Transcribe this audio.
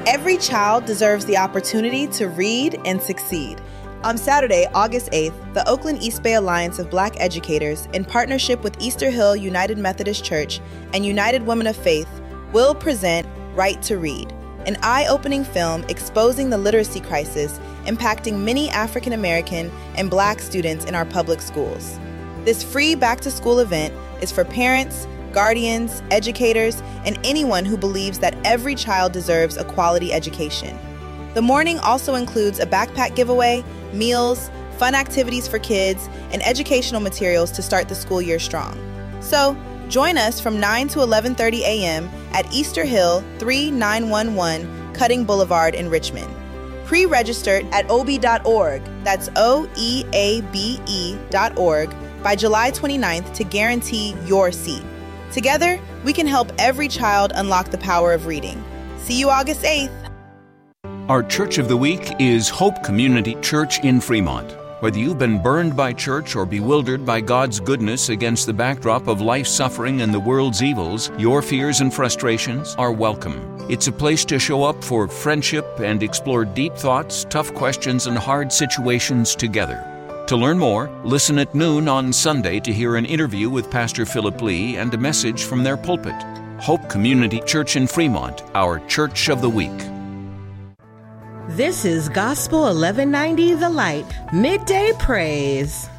Every child deserves the opportunity to read and succeed. On Saturday, August 8th, the Oakland East Bay Alliance of Black Educators, in partnership with Easter Hill United Methodist Church and United Women of Faith, will present Right to Read, an eye-opening film exposing the literacy crisis impacting many African American and Black students in our public schools. This free back-to-school event is for parents, guardians, educators, and anyone who believes that every child deserves a quality education. The morning also includes a backpack giveaway, meals, fun activities for kids, and educational materials to start the school year strong. So, join us from 9 to 11:30 a.m. at Easter Hill 3911 Cutting Boulevard in Richmond. Pre-registered at obe.org, that's OEABE.org, by July 29th to guarantee your seat. Together, we can help every child unlock the power of reading. See you August 8th. Our Church of the Week is Hope Community Church in Fremont. Whether you've been burned by church or bewildered by God's goodness against the backdrop of life's suffering and the world's evils, your fears and frustrations are welcome. It's a place to show up for friendship and explore deep thoughts, tough questions, and hard situations together. To learn more, listen at noon on Sunday to hear an interview with Pastor Philip Lee and a message from their pulpit. Hope Community Church in Fremont, our Church of the Week. This is Gospel 1190 The Light, Midday Praise.